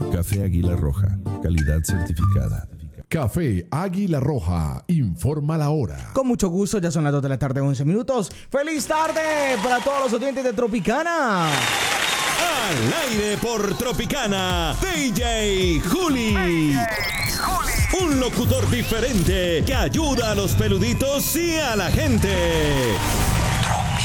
Café Águila Roja, calidad certificada. Café Águila Roja, informa la hora. Con mucho gusto, ya son las 2 de la tarde, 11 minutos. ¡Feliz tarde para todos los oyentes de Tropicana! Al aire por Tropicana, DJ Juli. Un locutor diferente que ayuda a los peluditos y a la gente.